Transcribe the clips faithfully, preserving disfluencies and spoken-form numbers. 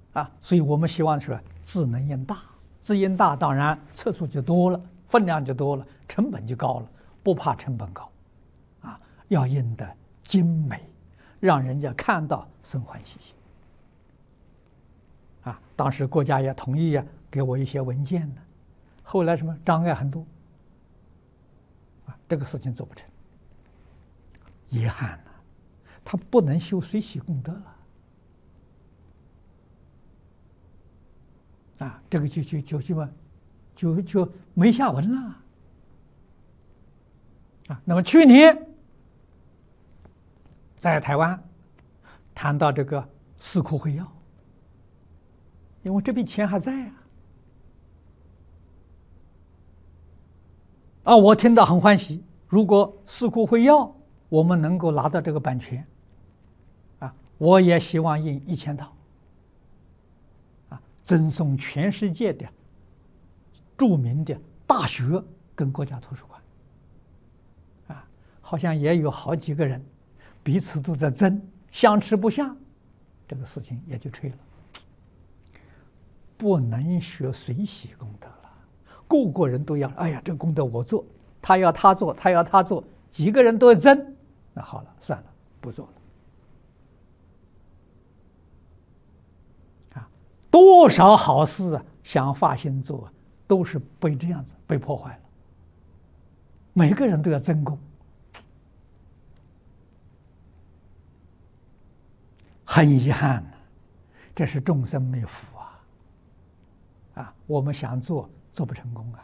啊，所以我们希望说字能印大，字印大，当然册数就多了，分量就多了，成本就高了。不怕成本高，啊，要印得精美，让人家看到生欢喜心。啊，当时国家也同意呀，给我一些文件呢。后来什么障碍很多，啊，这个事情做不成，遗憾呐，他不能修随喜功德了。啊，这个就就就就嘛，就就没下文了。啊，那么去年在台湾谈到这个四库会要，因为这笔钱还在啊。啊，我听到很欢喜。如果四库会要，我们能够拿到这个版权，啊，我也希望印一千套。赠送全世界的著名的大学跟国家图书馆，啊，好像也有好几个人彼此都在争，相持不下，这个事情也就吹了。不能学随喜功德了，个个人都要，哎呀，这个功德我做，他要他做，他要他做，几个人都在争，那好了，算了，不做了。多少好事啊，想发心做，都是被这样子被破坏了。每个人都要争功，很遗憾呐，这是众生没福啊！啊，我们想做做不成功啊。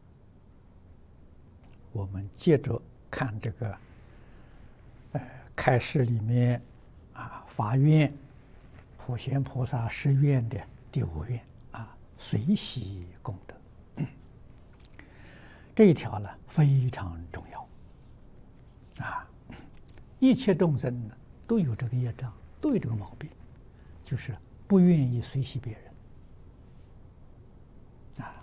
我们接着看这个，呃，开示里面啊，发愿普贤菩萨誓愿的。第五愿啊，随喜功德，嗯、这一条呢非常重要啊！一切众生呢都有这个业障，都有这个毛病，就是不愿意随喜别人啊。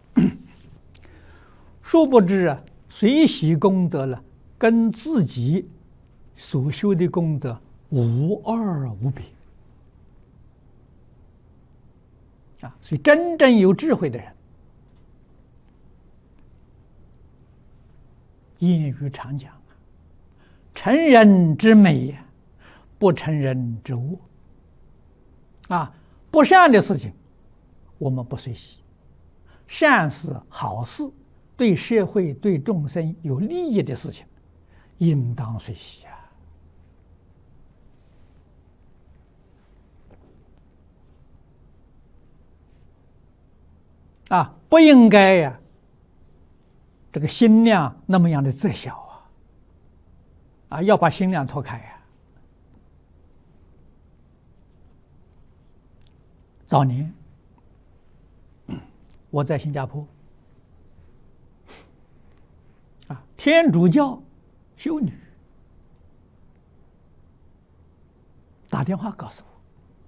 殊不知啊，随喜功德了，跟自己所修的功德无二无别。啊，所以真正有智慧的人，谚语常讲啊，成人之美呀，不成人之恶。啊，不善的事情，我们不随喜；善事、好事，对社会、对众生有利益的事情，应当随喜啊。啊，不应该呀、啊，这个心量那么样的窄小啊！啊，要把心量拓开呀、啊。早年我在新加坡，啊，天主教修女打电话告诉我，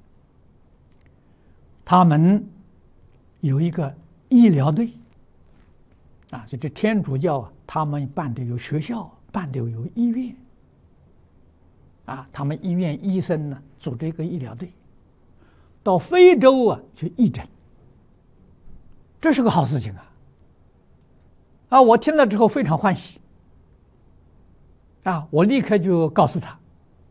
他们有一个医疗队啊，就这天主教啊，他们办的有学校，办的有医院啊，他们医院医生呢组织一个医疗队，到非洲啊去义诊，这是个好事情啊！啊，我听了之后非常欢喜啊，我立刻就告诉他，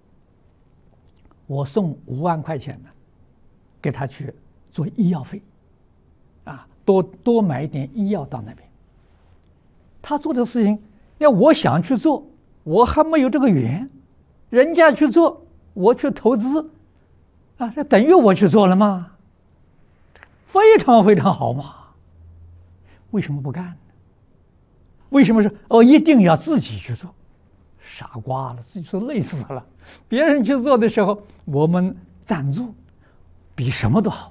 我送五万块钱呢，给他去做医药费。啊，多多买一点医药到那边。他做的事情，要我想去做，我还没有这个缘，人家去做，我去投资，啊，这等于我去做了吗？非常非常好嘛。为什么不干呢？为什么说哦一定要自己去做？傻瓜了，自己说累死了。别人去做的时候，我们赞助，比什么都好。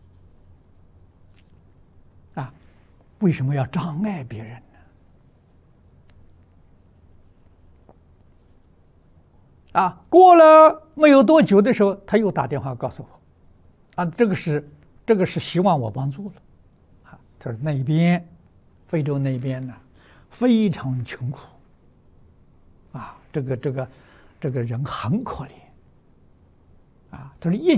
啊，为什么要障碍别人呢？啊，过了没有多久的时候，他又打电话告诉我，啊，这个是这个是希望我帮助了，啊，他说那边非洲那边呢非常穷苦，啊，这个这个这个人很可怜，啊，他说一